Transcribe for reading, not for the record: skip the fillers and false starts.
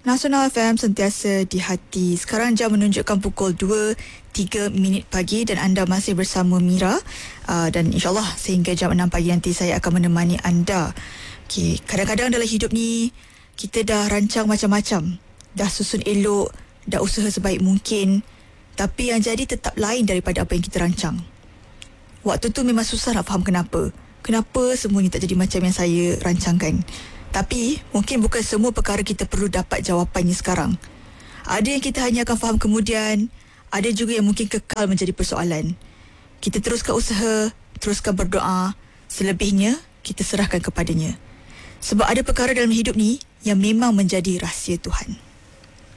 Nasional FM sentiasa di hati. Sekarang jam menunjukkan pukul 2.03 pagi dan anda masih bersama Mira. Dan insyaAllah sehingga jam 6 pagi nanti saya akan menemani anda. Okay, kadang-kadang dalam hidup ni kita dah rancang macam-macam. Dah susun elok, dah usaha sebaik mungkin. Tapi yang jadi tetap lain daripada apa yang kita rancang. Waktu tu memang susah nak faham kenapa. Kenapa semuanya tak jadi macam yang saya rancangkan. Tapi mungkin bukan semua perkara kita perlu dapat jawapannya sekarang. Ada yang kita hanya akan faham kemudian. Ada juga yang mungkin kekal menjadi persoalan. Kita teruskan usaha, teruskan berdoa. Selebihnya kita serahkan kepadanya. Sebab ada perkara dalam hidup ni yang memang menjadi rahsia Tuhan.